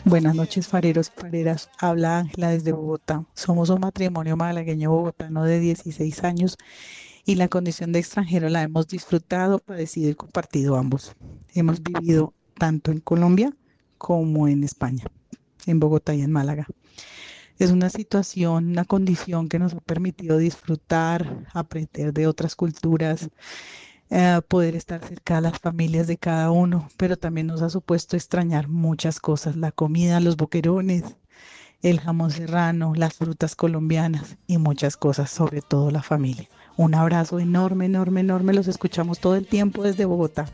Buenas noches, fareros y fareras. Habla Ángela desde Bogotá. Somos un matrimonio malagueño bogotano de 16 años y la condición de extranjero la hemos disfrutado, padecido y compartido ambos. Hemos vivido tanto en Colombia como en España, en Bogotá y en Málaga. Es una situación, una condición que nos ha permitido disfrutar, aprender de otras culturas, poder estar cerca de las familias de cada uno, pero también nos ha supuesto extrañar muchas cosas, la comida, los boquerones, el jamón serrano, las frutas colombianas y muchas cosas, sobre todo la familia. Un abrazo enorme, enorme, enorme. Los escuchamos todo el tiempo desde Bogotá.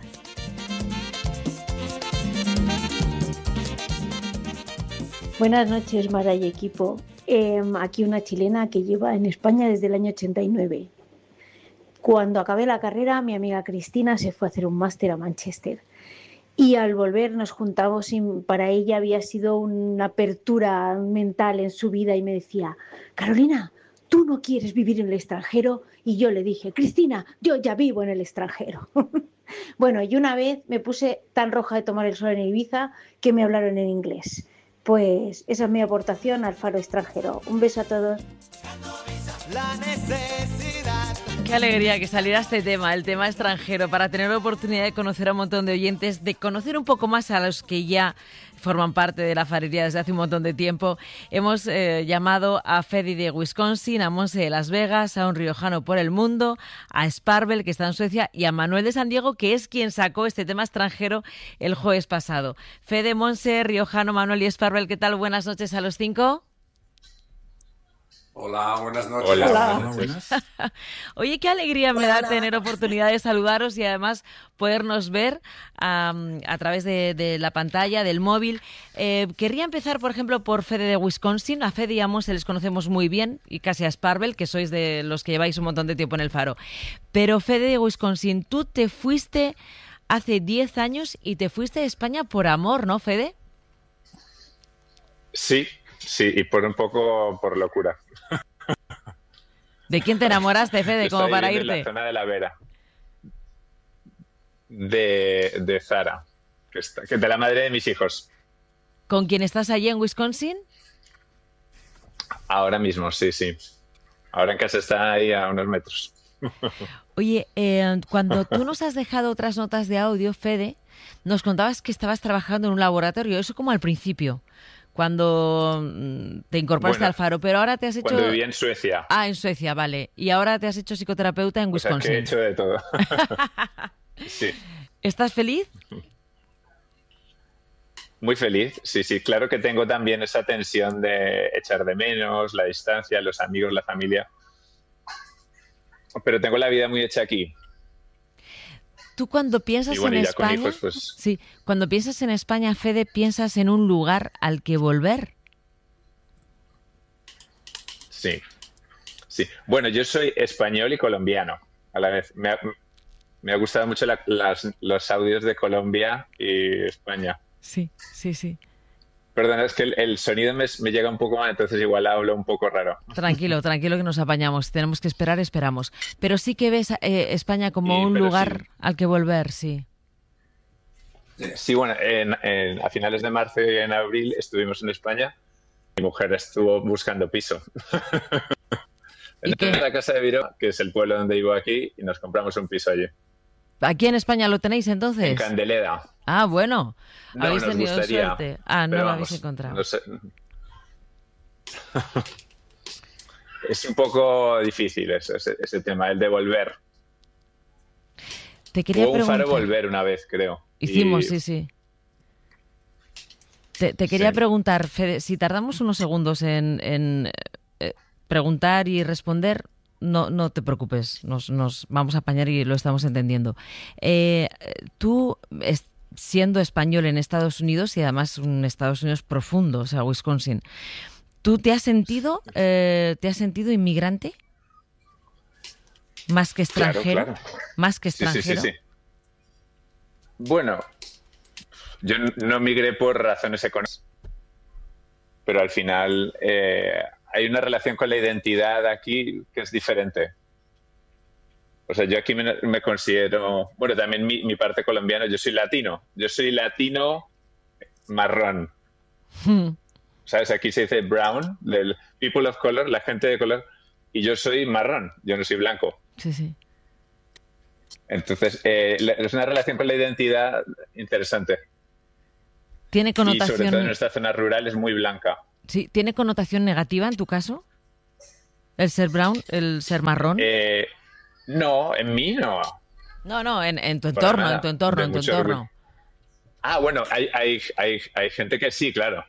Buenas noches, Mara y equipo. Aquí una chilena que lleva en España desde el año 89. Cuando acabé la carrera, mi amiga Cristina se fue a hacer un máster a Manchester. Y al volver nos juntamos y para ella había sido una apertura mental en su vida y me decía, Carolina, ¿tú no quieres vivir en el extranjero? Y yo le dije, Cristina, yo ya vivo en el extranjero. Bueno, y una vez me puse tan roja de tomar el sol en Ibiza que me hablaron en inglés. Pues esa es mi aportación al Faro Extranjero. Un beso a todos. La necesidad. Qué alegría que saliera este tema, el tema extranjero, para tener la oportunidad de conocer a un montón de oyentes, de conocer un poco más a los que ya forman parte de la farería desde hace un montón de tiempo. Hemos llamado a Fede de Wisconsin, a Monse de Las Vegas, a un riojano por el mundo, a Sparvel, que está en Suecia, y a Manuel de San Diego, que es quien sacó este tema extranjero el jueves pasado. Fede, Monse, riojano, Manuel y Sparvel, ¿qué tal? Buenas noches a los cinco. Hola, buenas noches. Hola. Buenas. Oye, qué alegría me da tener oportunidad de saludaros y además podernos ver a través de la pantalla, del móvil. Querría empezar, por ejemplo, por Fede de Wisconsin. A Fede y a Monse les conocemos muy bien, y casi a Sparvel, que sois de los que lleváis un montón de tiempo en el Faro. Pero Fede de Wisconsin, tú te fuiste hace 10 años y te fuiste de España por amor, ¿no, Fede? Sí, sí, y por un poco por locura. ¿De quién te enamoraste, Fede, como Estoy para viviendo en irte? la zona de la Vera, de Zara, que es de la madre de mis hijos. ¿Con quién estás allí en Wisconsin? Ahora mismo, sí, sí. Ahora en casa está ahí a unos metros. Oye, cuando tú nos has dejado otras notas de audio, Fede, nos contabas que estabas trabajando en un laboratorio, eso como al principio, cuando te incorporaste Bueno, al Faro, pero ahora te has hecho... Cuando vivía en Suecia. Ah, en Suecia, vale. Y ahora te has hecho psicoterapeuta en O sea, que he Wisconsin. hecho de todo. Sí, ¿Estás feliz? muy feliz. Sí, sí, claro que tengo también esa tensión de echar de menos, la distancia, los amigos, la familia. Pero tengo la vida muy hecha aquí. Tú cuando piensas Y bueno, en y ya con España... hijos, pues Sí, cuando piensas en España, Fede, piensas en un lugar al que volver. sí, sí. Bueno, yo soy español y colombiano a la vez. Me ha gustado mucho los audios de Colombia y España. Sí, sí, sí. Perdona, es que el sonido me llega un poco mal, entonces igual hablo un poco raro. Tranquilo, tranquilo que nos apañamos. Si tenemos que esperar, esperamos. Pero sí que ves España como un Pero lugar sí, al que volver, sí. sí, bueno, a finales de marzo y en abril estuvimos en España. Mi mujer estuvo buscando piso. ¿Y En qué? la casa de Viro, que es el pueblo donde vivo aquí, y nos compramos un piso allí, ¿Aquí en España lo tenéis en entonces? Candeleda. Ah, bueno. No, Habéis nos tenido gustaría, suerte. Ah, no pero lo habéis vamos, encontrado. no sé. Es un poco difícil ese tema, el de volver. Te quería Hubo un Faro preguntar. volver una vez, creo. Hicimos, Y sí, sí. Te quería sí, preguntar, Fede, si tardamos unos segundos en preguntar y responder, no te preocupes, nos vamos a apañar y lo estamos entendiendo. Tú, siendo español en Estados Unidos y además un Estados Unidos profundo, o sea, Wisconsin, ¿tú te has sentido inmigrante? ¿Más que claro, extranjero? claro. ¿Más que Sí, sí, sí, extranjero? sí. Bueno, yo no migré por razones económicas, pero al final hay una relación con la identidad aquí que es diferente. O sea, yo aquí me considero, bueno, también mi parte colombiana, yo soy latino marrón. ¿Sabes? Aquí se dice brown, del people of color, la gente de color, y yo soy marrón, yo no soy blanco. Sí, sí. Entonces, es una relación con la identidad interesante. ¿Tiene Y sobre todo en connotación, nuestra zona rural es muy blanca. sí, ¿tiene connotación negativa en tu caso? ¿El ser brown, el ser marrón? No, en mí no. No, en tu Para entorno, nada. en tu entorno, De en tu mucho entorno. orgullo. Ah, bueno, hay gente que sí, claro.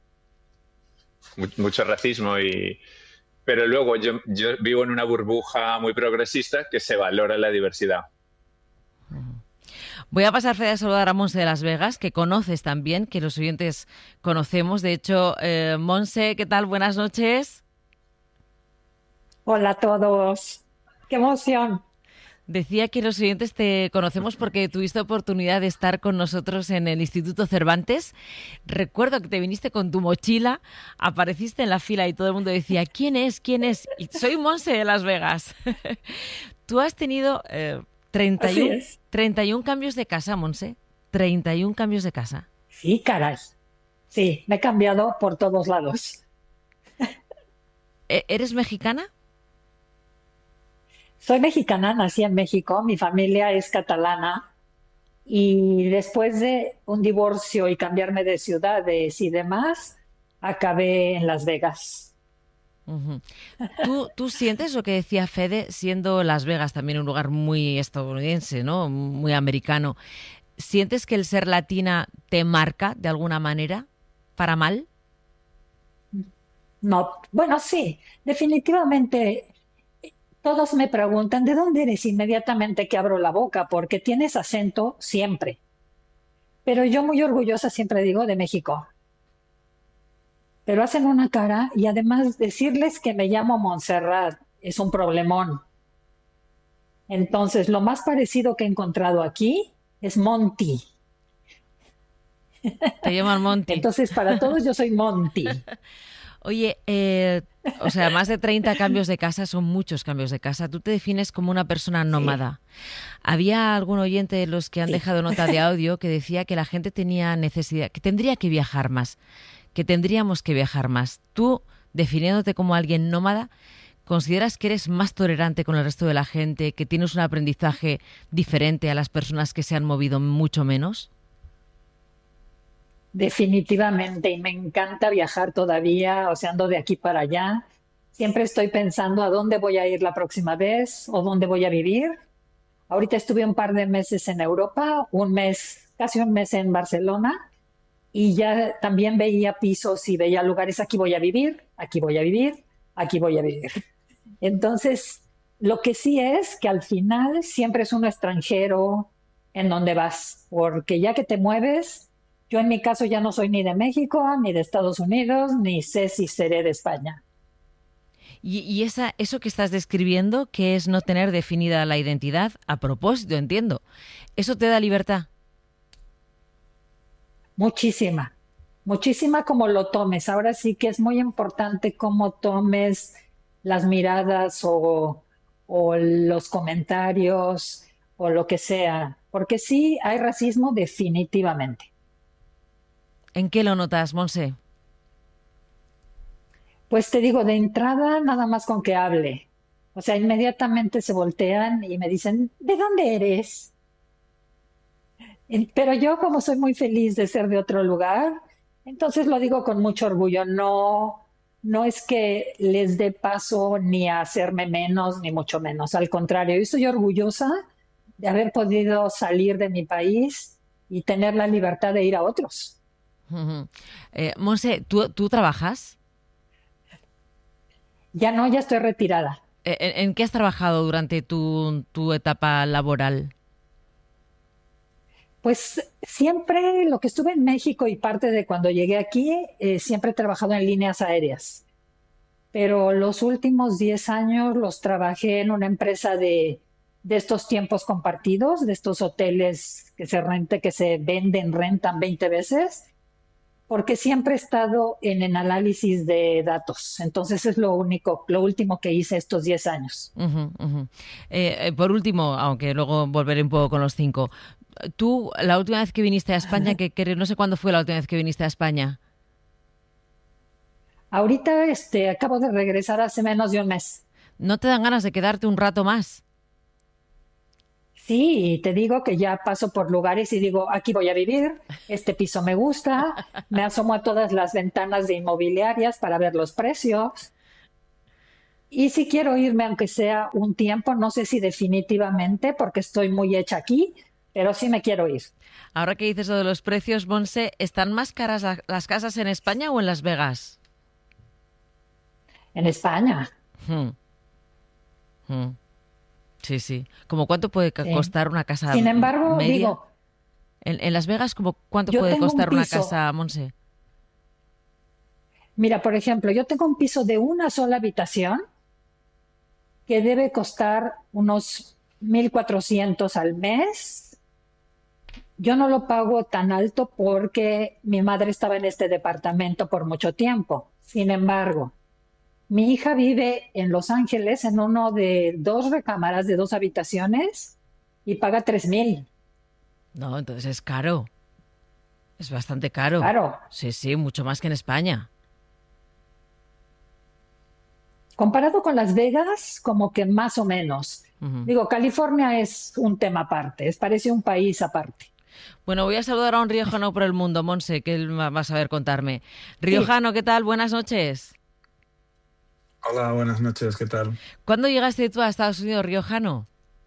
Mucho racismo pero luego yo vivo en una burbuja muy progresista que se valora la diversidad. Voy a pasar, Fede, a saludar a Monse de Las Vegas, que conoces también, que los oyentes conocemos. De hecho, Monse, ¿qué tal? Buenas noches. Hola a todos. ¡Qué emoción! Decía que los oyentes te conocemos porque tuviste oportunidad de estar con nosotros en el Instituto Cervantes. Recuerdo que te viniste con tu mochila, apareciste en la fila y todo el mundo decía, ¿quién es? ¿Quién es? Y soy Monse de Las Vegas. Tú has tenido 31, Así es. 31 cambios de casa, Monse. 31 cambios de casa. Sí, caray. Sí, me he cambiado por todos lados. ¿Eres mexicana? Soy mexicana, nací en México, mi familia es catalana y después de un divorcio y cambiarme de ciudades y demás, acabé en Las Vegas. Ujú. ¿Tú sientes lo que decía Fede, siendo Las Vegas también un lugar muy estadounidense, ¿no? Muy americano? ¿Sientes que el ser latina te marca de alguna manera para mal? No, bueno, sí, definitivamente. Todos me preguntan, ¿de dónde eres? Inmediatamente que abro la boca, porque tienes acento siempre. Pero yo muy orgullosa siempre digo de México. Pero hacen una cara y además decirles que me llamo Montserrat es un problemón. Entonces, lo más parecido que he encontrado aquí es Monty. Te llaman Monty. Entonces, para todos yo soy Monty. Oye, o sea, más de 30 cambios de casa son muchos cambios de casa. Tú te defines como una persona nómada. Había algún oyente de los que han dejado nota de audio que decía que la gente tenía necesidad, que tendría que viajar más, que tendríamos que viajar más. Tú, definiéndote como alguien nómada, ¿consideras que eres más tolerante con el resto de la gente, que tienes un aprendizaje diferente a las personas que se han movido mucho menos? Definitivamente, y me encanta viajar todavía, o sea, ando de aquí para allá. Siempre estoy pensando a dónde voy a ir la próxima vez o dónde voy a vivir. Ahorita estuve un par de meses en Europa, un mes, casi un mes en Barcelona, y ya también veía pisos y veía lugares, aquí voy a vivir, aquí voy a vivir, aquí voy a vivir. Entonces, lo que sí es que al final siempre es un extranjero en donde vas, porque ya que te mueves, yo en mi caso ya no soy ni de México, ni de Estados Unidos, ni sé si seré de España. Y eso que estás describiendo, que es no tener definida la identidad, a propósito, entiendo, ¿eso te da libertad? Muchísima, muchísima como lo tomes. Ahora sí que es muy importante cómo tomes las miradas o los comentarios o lo que sea, porque sí hay racismo definitivamente. ¿En qué lo notas, Monse? Pues te digo, de entrada, nada más con que hable. O sea, inmediatamente se voltean y me dicen, ¿de dónde eres? Pero yo, como soy muy feliz de ser de otro lugar, entonces lo digo con mucho orgullo. No, no es que les dé paso ni a hacerme menos, ni mucho menos. Al contrario, yo estoy orgullosa de haber podido salir de mi país y tener la libertad de ir a otros. Monse, ¿tú trabajas? Ya no, ya estoy retirada. ¿En qué has trabajado durante tu etapa laboral? Pues siempre lo que estuve en México y parte de cuando llegué aquí, siempre he trabajado en líneas aéreas. Pero los últimos 10 años los trabajé en una empresa de estos tiempos compartidos, de estos hoteles que se venden, rentan 20 veces, porque siempre he estado en el análisis de datos. Entonces es lo último que hice estos 10 años. Por último, aunque luego volveré un poco con los 5, tú, la última vez que viniste a España, que no sé cuándo fue la última vez que viniste a España. Ahorita acabo de regresar hace menos de un mes. ¿No te dan ganas de quedarte un rato más? Sí, y te digo que ya paso por lugares y digo, aquí voy a vivir, este piso me gusta, me asomo a todas las ventanas de inmobiliarias para ver los precios. Y si quiero irme, aunque sea un tiempo, no sé si definitivamente, porque estoy muy hecha aquí, pero sí me quiero ir. Ahora que dices lo de los precios, Monse, ¿están más caras las casas en España o en Las Vegas? En España, Hmm, hmm. Sí, sí. ¿Cómo cuánto puede sí. costar una casa Sin embargo, media? digo, En Las Vegas, ¿cómo cuánto yo puede tengo un costar una piso, casa, Monse? mira, por ejemplo, yo tengo un piso de una sola habitación que debe costar unos 1.400 al mes. Yo no lo pago tan alto porque mi madre estaba en este departamento por mucho tiempo. Sin embargo, mi hija vive en Los Ángeles en uno de 2 recámaras de 2 habitaciones y paga 3.000. No, entonces es caro. Es bastante caro. Claro, Sí, sí, mucho más que en España. comparado con Las Vegas, como que más o menos. Ujú. Digo, California es un tema aparte, parece un país aparte. Bueno, voy a saludar a un riojano por el mundo, Monse, que él va a saber contarme. Sí, Riojano, ¿qué tal? Buenas noches. Hola, buenas noches, ¿qué tal? ¿Cuándo llegaste tú a Estados Unidos, riojano?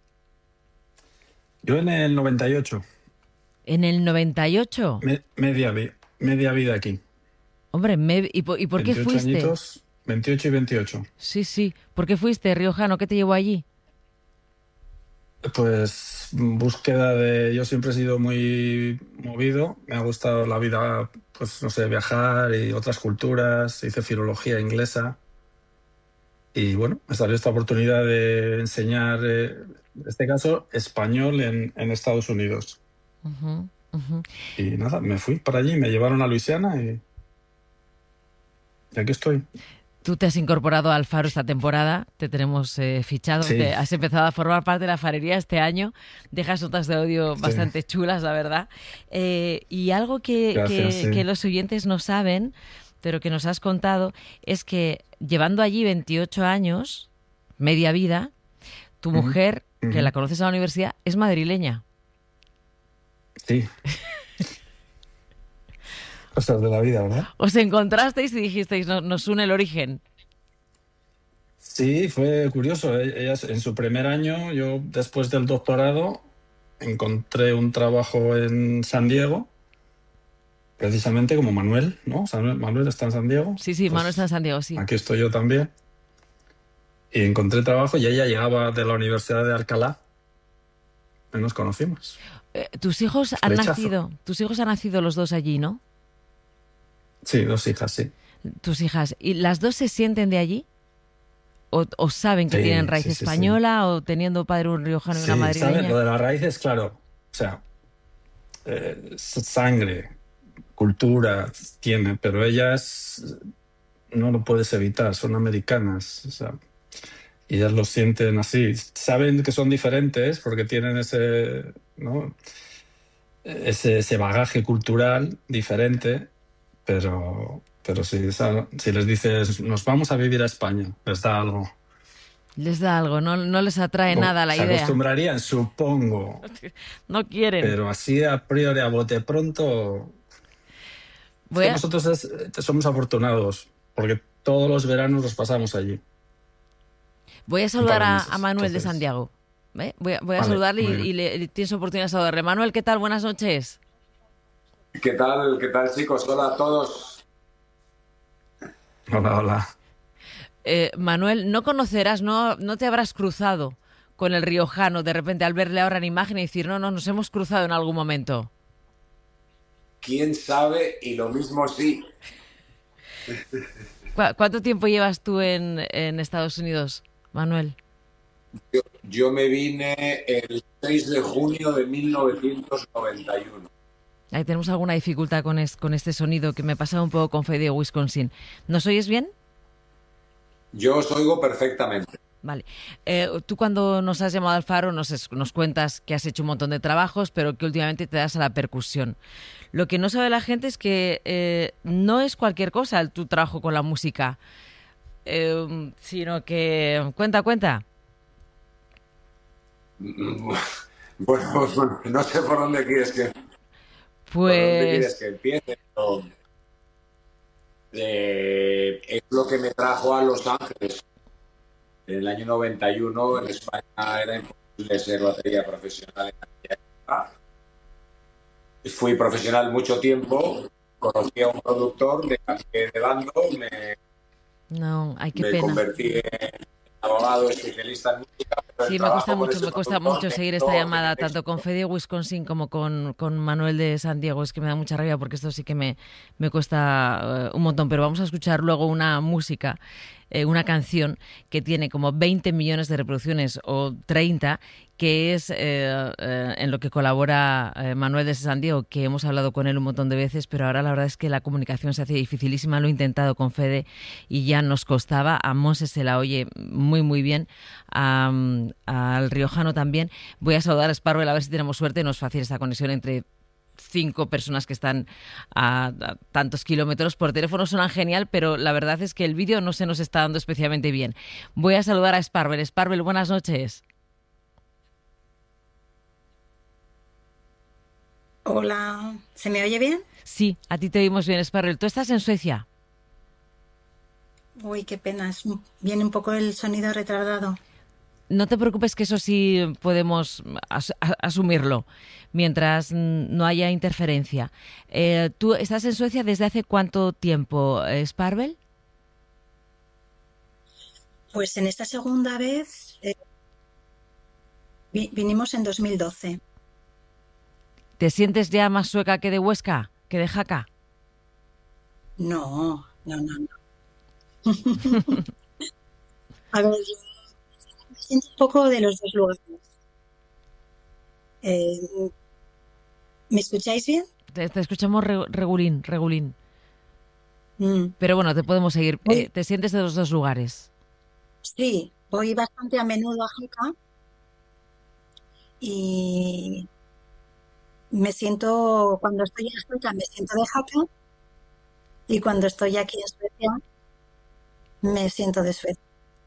Yo en el 98, ¿En el 98? media vida aquí. Hombre, ¿y por qué 28 fuiste? añitos, 28 y 28. Sí, sí. ¿Por qué fuiste, riojano? ¿Qué te llevó allí? Pues búsqueda de... Yo siempre he sido muy movido, me ha gustado la vida, pues no sé, viajar y otras culturas, hice filología inglesa y bueno, me salió esta oportunidad de enseñar, en este caso, español en Estados Unidos. Ujú, ujú. Y nada, me fui para allí, me llevaron a Luisiana y aquí estoy. Tú te has incorporado al Faro esta temporada, te tenemos fichado, Sí, has empezado a formar parte de la farería este año, dejas notas de audio sí, bastante chulas, la verdad. Y algo gracias, que sí. los oyentes no saben, pero que nos has contado, es que llevando allí 28 años, media vida, tu Ujú, mujer, que ujú. la conoces en la universidad, es madrileña. Sí, cosas de la vida, ¿verdad? Os encontrasteis y dijisteis, nos une el origen". Sí, fue curioso. Ella en su primer año, yo después del doctorado, encontré un trabajo en San Diego, precisamente como Manuel, ¿no? Manuel está en San Diego, Sí, sí, Manuel está en pues San Diego, sí. aquí estoy yo también. Y encontré trabajo y ella llegaba de la Universidad de Alcalá y nos conocimos. Tus hijos han nacido los dos allí, ¿no? Sí, 2 hijas, sí. Tus hijas, ¿y las dos se sienten de allí? ¿O saben que tienen Sí, raíz sí, sí, sí. española o teniendo padre un riojano y una Sí, ¿sabes? madrileña? Lo de las raíces, claro. O sea, sangre, cultura tiene, pero ellas no lo puedes evitar, son americanas, o sea, y ellas lo sienten así. Saben que son diferentes porque tienen ese, ¿no? ese bagaje cultural diferente, pero si, si les dices, nos vamos a vivir a España, les da algo. Les da algo, no, no les atrae O nada la se idea. acostumbrarían, supongo, No quieren. pero así a priori, a bote pronto. Es Voy que a, nosotros somos afortunados porque todos los veranos los pasamos allí, voy a un par saludar de a meses. Manuel de Entonces, Santiago. Voy a vale, saludarle muy bien. y tienes oportunidad de saludarle. Manuel, ¿qué tal? Buenas noches. Qué tal, chicos? Hola a todos. Hola, hola. Manuel, no conocerás, no te habrás cruzado con el riojano de repente al verle ahora en imagen y decir, no, nos hemos cruzado en algún momento. ¿Quién sabe? Y lo mismo sí. ¿Cuánto tiempo llevas tú en Estados Unidos, Manuel? Yo me vine el 6 de junio de 1991. Ahí tenemos alguna dificultad con este sonido que me pasaba un poco con Fede de Wisconsin. ¿Nos oyes bien? Yo os oigo perfectamente. Vale. Tú cuando nos has llamado al Faro nos cuentas que has hecho un montón de trabajos, pero que últimamente te das a la percusión. Lo que no sabe la gente es que no es cualquier cosa tu trabajo con la música, sino que... Cuenta. Bueno, no sé por dónde quieres que Pues... empiece, pero es lo que me trajo a Los Ángeles. En el año 91 en España era imposible ser batería profesional en aquella época. Fui profesional mucho tiempo, conocí a un productor, me cambié de bando, No, ay, qué me pena. convertí en abogado especialista en música. Pero Sí, el me cuesta trabajo con mucho, ese me cuesta productor mucho me seguir hizo esta llamada, tener tanto con Fede Wisconsin como con Manuel de San Diego. Es que me da mucha rabia porque esto sí que me cuesta un montón. Pero vamos a escuchar luego una música, una canción que tiene como 20 millones de reproducciones o 30, que es en lo que colabora Manuel de San Diego, que hemos hablado con él un montón de veces, pero ahora la verdad es que la comunicación se hace dificilísima. Lo he intentado con Fede y ya nos costaba. A Moses se la oye muy, muy bien. Al riojano también. Voy a saludar a Sparrow a ver si tenemos suerte. No es fácil esta conexión entre 5 personas que están a tantos kilómetros. Por teléfono suenan genial, pero la verdad es que el vídeo no se nos está dando especialmente bien. Voy a saludar a Sparrow. Sparrow, buenas noches. Hola, ¿se me oye bien? Sí, a ti te oímos bien, Sparrow. ¿Tú estás en Suecia? Uy, qué pena, viene un poco el sonido retardado. No te preocupes, que eso sí podemos asumirlo mientras no haya interferencia. ¿Tú estás en Suecia desde hace cuánto tiempo, Sparrow? Pues en esta segunda vez vinimos en 2012. ¿Te sientes ya más sueca que de Huesca, que de Jaca? No. A ver, yo me siento un poco de los dos lugares. ¿Me escucháis bien? Te escuchamos regulín. Mm. Pero bueno, te podemos seguir. ¿Te sientes de los dos lugares? Sí, voy bastante a menudo a Jaca y cuando estoy en Suecia me siento de Jaca y cuando estoy aquí en Suecia me siento de Suecia.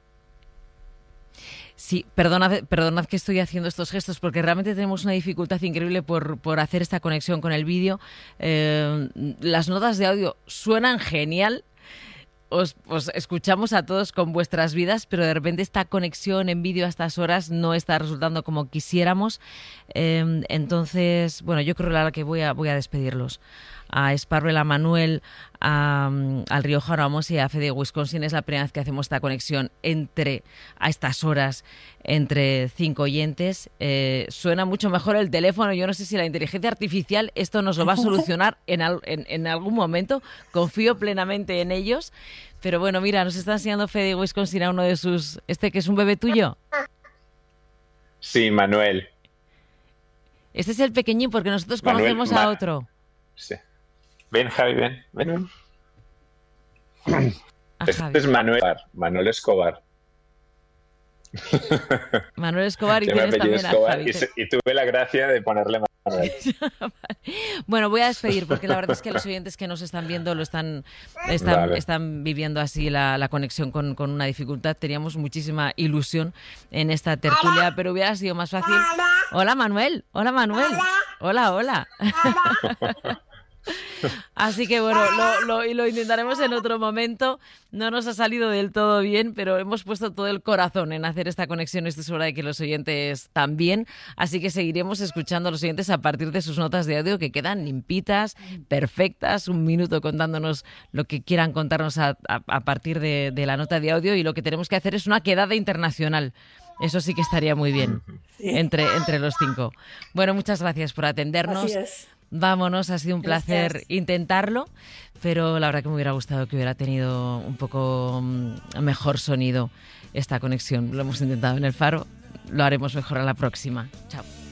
Sí, perdonad que estoy haciendo estos gestos porque realmente tenemos una dificultad increíble por hacer esta conexión con el vídeo. Las notas de audio suenan genial. Os escuchamos a todos con vuestras vidas, pero de repente esta conexión en vídeo a estas horas no está resultando como quisiéramos. Entonces, bueno, yo creo que voy a despedirlos. A Sparrow, a Manuel, al riojano, a Mos y a Fede Wisconsin. Es la primera vez que hacemos esta conexión a estas horas entre 5 oyentes. Suena mucho mejor el teléfono. Yo no sé si la inteligencia artificial esto nos lo va a solucionar en algún momento. Confío plenamente en ellos. Pero bueno, mira, nos está enseñando Fede Wisconsin a uno de sus... que es un bebé tuyo. Sí, Manuel. Este es el pequeñín porque nosotros conocemos a otro. Sí. Ven, Javi, ven. Javi. Es Manuel Escobar. Manuel Escobar y Yo me tienes apellido también Escobar a Javi. y tuve la gracia de ponerle Manuel. Bueno, voy a despedir porque la verdad es que los oyentes que nos están viendo están viviendo así la conexión con una dificultad. Teníamos muchísima ilusión en esta tertulia, pero hubiera sido más fácil. Hola, Manuel. Hola. Así que bueno, lo intentaremos en otro momento. No nos ha salido del todo bien, pero hemos puesto todo el corazón en hacer esta conexión. Estoy segura de que los oyentes también. Así que seguiremos escuchando a los oyentes a partir de sus notas de audio que quedan limpitas, perfectas. 1 minuto contándonos lo que quieran contarnos a partir de la nota de audio. Y lo que tenemos que hacer es una quedada internacional. Eso sí que estaría muy bien, sí, entre los 5. Bueno, muchas gracias por atendernos. Así es. Vámonos, ha sido un placer intentarlo, pero la verdad que me hubiera gustado que hubiera tenido un poco mejor sonido esta conexión. Lo hemos intentado en el Faro, lo haremos mejor a la próxima. Chao.